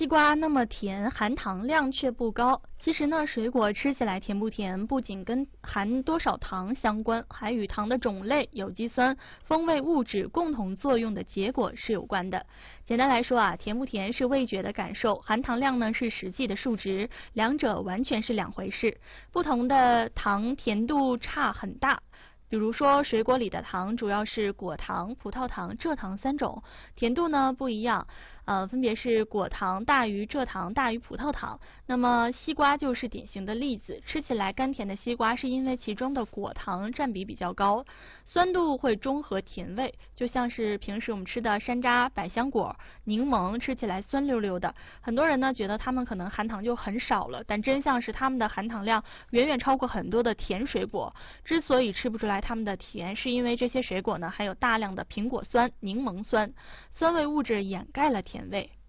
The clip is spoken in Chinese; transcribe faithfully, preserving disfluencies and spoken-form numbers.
西瓜那么甜，含糖量却不高。其实呢，水果吃起来甜不甜，不仅跟含多少糖相关，还与糖的种类、有机酸、风味物质共同作用的结果是有关的。简单来说啊，甜不甜是味觉的感受，含糖量呢是实际的数值，两者完全是两回事。不同的糖甜度差很大。比如说，水果里的糖主要是果糖、葡萄糖、蔗糖三种，甜度呢不一样，呃，分别是果糖大于蔗糖大于葡萄糖。那么西瓜就是典型的例子，吃起来甘甜的西瓜是因为其中的果糖占比比较高，酸度会中和甜味，就像是平时我们吃的山楂、百香果、柠檬，吃起来酸溜溜的。很多人呢觉得它们可能含糖就很少了，但真相是它们的含糖量远远超过很多的甜水果。之所以吃不出来它们的甜，是因为这些水果呢含有大量的苹果酸、柠檬酸，酸味物质掩盖了甜味。